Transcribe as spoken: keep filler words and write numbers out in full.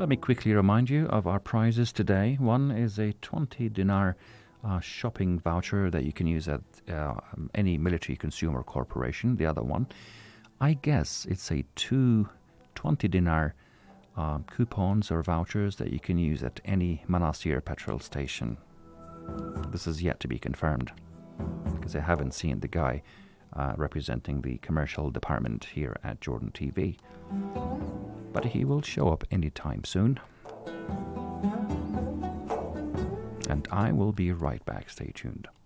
Let me quickly remind you of our prizes today. One is a twenty dinar uh, shopping voucher that you can use at uh, any military consumer corporation. The other one, I guess it's a two twenty dinar uh, coupons or vouchers that you can use at any Manastir petrol station. This is yet to be confirmed because I haven't seen the guy uh, representing the commercial department here at Jordan T V. But he will show up anytime soon. And I will be right back. Stay tuned.